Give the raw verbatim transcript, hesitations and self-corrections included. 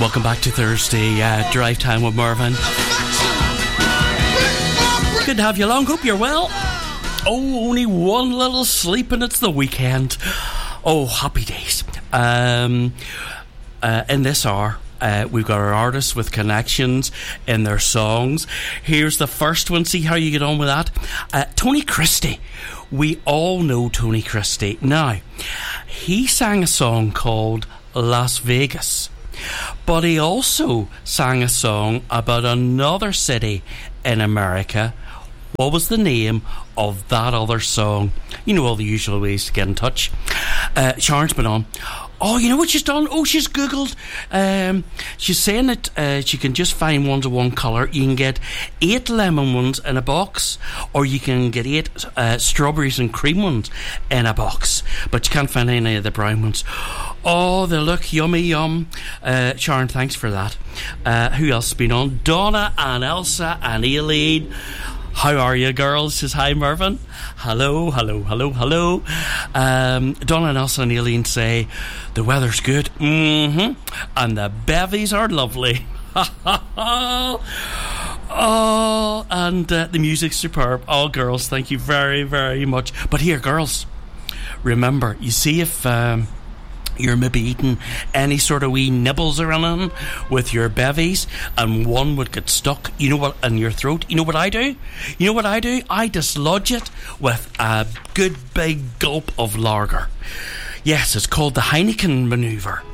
Welcome back to Thursday uh, Drive Time with Mervyn. Good to have you along. Hope you're well. Oh, only one little sleep and it's the weekend. Oh, happy days. Um, uh, in this hour, uh, we've got our artists with connections in their songs. Here's the first one. See how you get on with that. Uh, Tony Christie. We all know Tony Christie. Now, he sang a song called Las Vegas. But he also sang a song about another city in America. What was the name of that other song? You know all the usual ways to get in touch. Uh, Sharon's been on. Oh, you know what she's done? Oh, she's Googled. Um, she's saying that uh, she can just find ones of one colour. You can get eight lemon ones in a box, or you can get eight uh, strawberries and cream ones in a box. But you can't find any of the brown ones. Oh, they look yummy yum. Uh, Sharon, thanks for that. Uh, who else has been on? Donna and Elsa and Aileen. How are you, girls? Says hi, Mervyn. Hello, hello, hello, hello. Um, Donna and Elsa and Aileen say the weather's good, mm-hmm, and the bevies are lovely. Oh, and uh, the music's superb. Oh, girls, thank you very, very much. But here, girls, remember, you see if um, you're maybe eating any sort of wee nibbles or anything with your bevies and one would get stuck, you know what, in your throat, you know what I do? You know what I do? I dislodge it with a good big gulp of lager. Yes, it's called the Heineken manoeuvre.